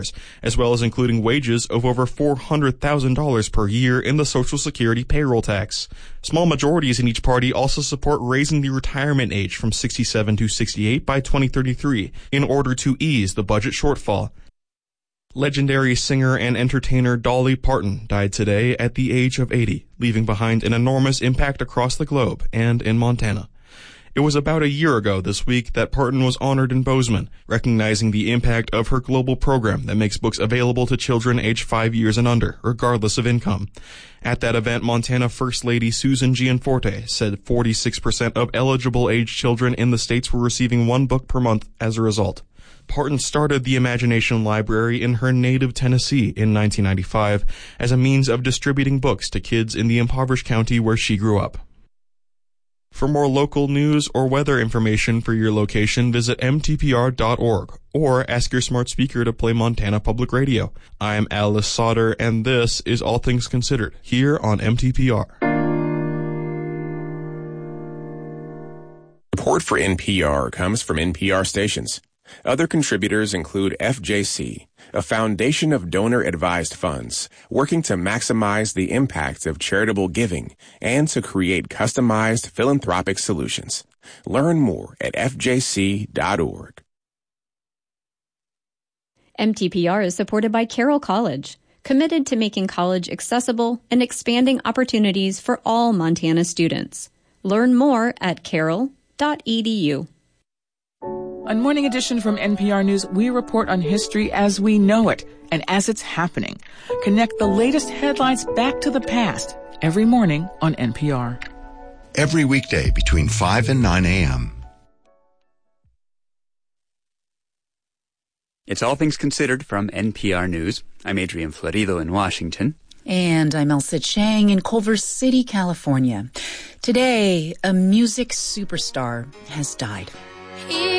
as well as including wages of over $400,000 per year in the Social Security payroll tax. Small majorities in each party also support raising the retirement age from 67 to 68 by 2033 in order to ease the budget shortfall. Legendary singer and entertainer Dolly Parton died today at the age of 80, leaving behind an enormous impact across the globe and in Montana. It was about a year ago this week that Parton was honored in Bozeman, recognizing the impact of her global program that makes books available to children aged 5 years and under, regardless of income. At that event, Montana First Lady Susan Gianforte said 46% of eligible age children in the states were receiving one book per month as a result. Parton started the Imagination Library in her native Tennessee in 1995 as a means of distributing books to kids in the impoverished county where she grew up. For more local news or weather information for your location, visit mtpr.org or ask your smart speaker to play Montana Public Radio. I am Alice Sauter, and this is All Things Considered here on MTPR. Support for NPR comes from NPR stations. Other contributors include FJC, a foundation of donor-advised funds working to maximize the impact of charitable giving and to create customized philanthropic solutions. Learn more at fjc.org. MTPR is supported by Carroll College, committed to making college accessible and expanding opportunities for all Montana students. Learn more at carroll.edu. On Morning Edition from NPR News, we report on history as we know it and as it's happening. Connect the latest headlines back to the past every morning on NPR. Every weekday between 5 and 9 a.m. It's All Things Considered from NPR News. I'm Adrian Florido in Washington. And I'm Elsa Chang in Culver City, California. Today, a music superstar has died.